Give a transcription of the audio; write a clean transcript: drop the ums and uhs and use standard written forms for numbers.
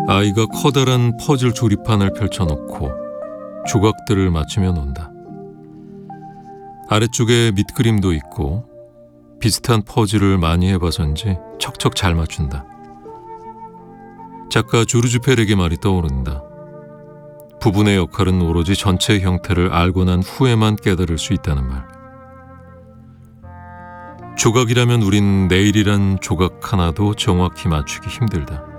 아이가 커다란 퍼즐 조립판을 펼쳐놓고 조각들을 맞추며 논다. 아래쪽에 밑그림도 있고 비슷한 퍼즐을 많이 해봐서인지 척척 잘 맞춘다. 작가 조르주 페렉의 말이 떠오른다. 부분의 역할은 오로지 전체 형태를 알고 난 후에만 깨달을 수 있다는 말. 조각이라면 우린 내일이란 조각 하나도 정확히 맞추기 힘들다.